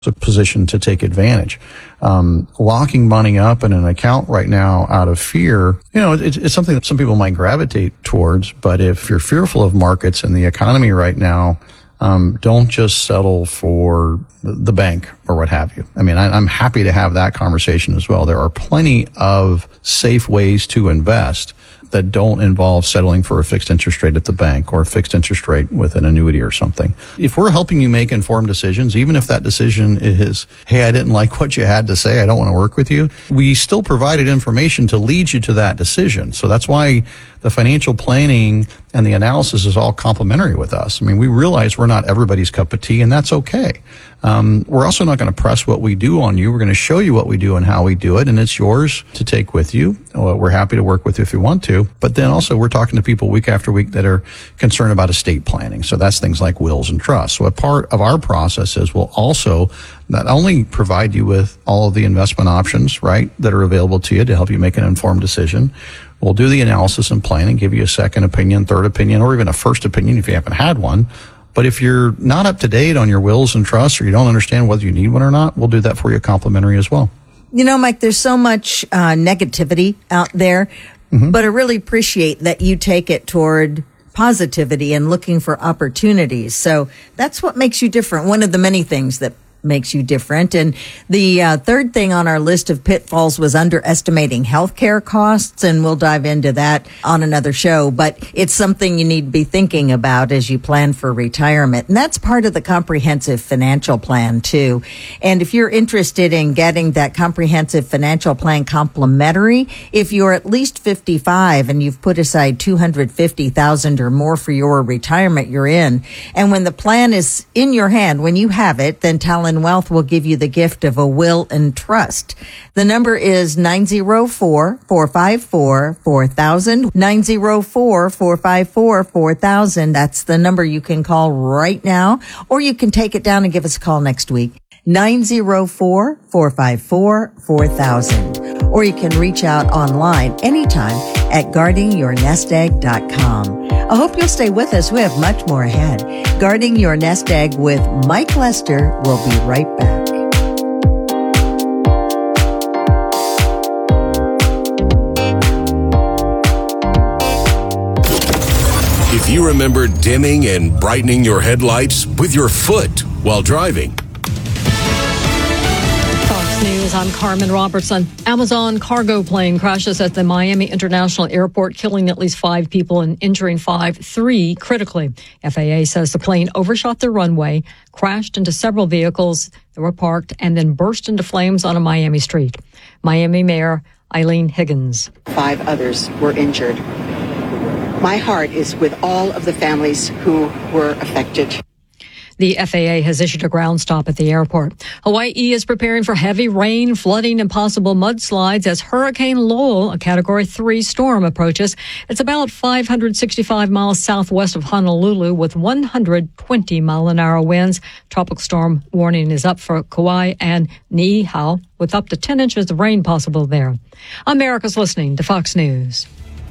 a position to take advantage. Locking money up in an account right now out of fear, it's something that some people might gravitate towards. But if you're fearful of markets and the economy right now, don't just settle for the bank or what have you. I mean, I'm happy to have that conversation as well. There are plenty of safe ways to invest that don't involve settling for a fixed interest rate at the bank or a fixed interest rate with an annuity or something. If we're helping you make informed decisions, even if that decision is, hey, I didn't like what you had to say, I don't want to work with you, we still provided information to lead you to that decision. So that's why the financial planning and the analysis is all complementary with us. I mean, we realize we're not everybody's cup of tea, and that's okay. We're also not going to press what we do on you. We're going to show you what we do and how we do it, and it's yours to take with you. We're happy to work with you if you want to. But then also we're talking to people week after week that are concerned about estate planning. So that's things like wills and trusts. So a part of our process is we'll also not only provide you with all of the investment options, right, that are available to you to help you make an informed decision. We'll do the analysis and planning, give you a second opinion, third opinion, or even a first opinion if you haven't had one. But if you're not up to date on your wills and trusts, or you don't understand whether you need one or not, we'll do that for you complimentary as well. Mike, there's so much negativity out there, but I really appreciate that you take it toward positivity and looking for opportunities. So that's what makes you different. One of the many things that makes you different. And the third thing on our list of pitfalls was underestimating healthcare costs, and we'll dive into that on another show. But it's something you need to be thinking about as you plan for retirement. And that's part of the comprehensive financial plan, too. And if you're interested in getting that comprehensive financial plan complimentary, if you're at least 55 and you've put aside $250,000 or more for your retirement, you're in. And when the plan is in your hand, when you have it, then Talon Wealth will give you the gift of a will and trust. The number is 904-454-4000, 904-454-4000. That's the number you can call right now, or you can take it down and give us a call next week. 904-454-4000. Or you can reach out online anytime at guardingyournestegg.com. I hope you'll stay with us. We have much more ahead. Guarding Your Nest Egg with Mike Lester will be right back. If you remember dimming and brightening your headlights with your foot while driving. News, I'm Carmen Robertson. Amazon cargo plane crashes at the Miami International Airport, killing at least 5 people and injuring 3 critically. FAA says the plane overshot the runway, crashed into several vehicles that were parked, and then burst into flames on a Miami street. Miami Mayor Eileen Higgins. 5 others were injured. My heart is with all of the families who were affected. The FAA has issued a ground stop at the airport. Hawaii is preparing for heavy rain, flooding, and possible mudslides as Hurricane Lowell, a Category 3 storm, approaches. It's about 565 miles southwest of Honolulu with 120-mile-an-hour winds. Tropical storm warning is up for Kauai and Niihau with up to 10 inches of rain possible there. America's listening to Fox News.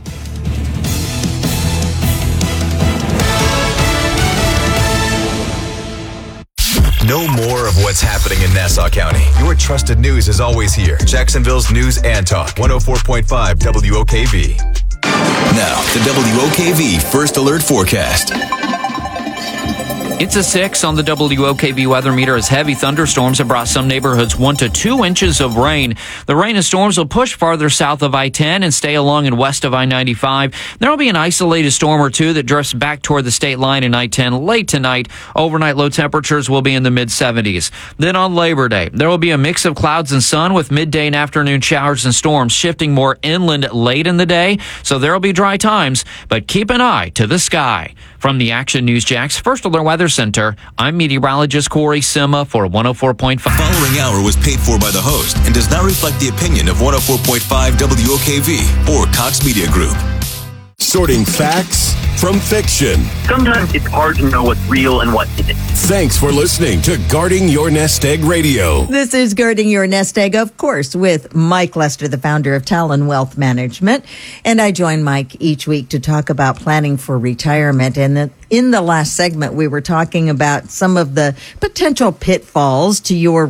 Know more of what's happening in Nassau County. Your trusted news is always here. Jacksonville's News and Talk, 104.5 WOKV. Now, the WOKV First Alert Forecast. It's a 6 on the WOKV weather meter as heavy thunderstorms have brought some neighborhoods 1 to 2 inches of rain. The rain and storms will push farther south of I-10 and stay along and west of I-95. There will be an isolated storm or two that drifts back toward the state line in I-10 late tonight. Overnight low temperatures will be in the mid-70s. Then on Labor Day, there will be a mix of clouds and sun with midday and afternoon showers and storms shifting more inland late in the day. So there will be dry times, but keep an eye to the sky. From the Action News Jax First Alert Weather Center, I'm meteorologist Corey Sima for 104.5. The following hour was paid for by the host and does not reflect the opinion of 104.5 WOKV or Cox Media Group. Sorting facts from fiction. Sometimes it's hard to know what's real and what isn't. Thanks for listening to Guarding Your Nest Egg Radio. This is Guarding Your Nest Egg, of course, with Mike Lester, the founder of Talon Wealth Management. And I join Mike each week to talk about planning for retirement. And in the last segment, we were talking about some of the potential pitfalls to your